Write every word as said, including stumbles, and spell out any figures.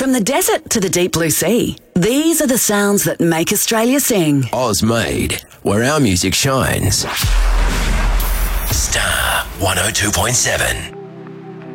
From the desert to the deep blue sea, these are the sounds that make Australia sing. Oz made, where our music shines. Star one oh two point seven.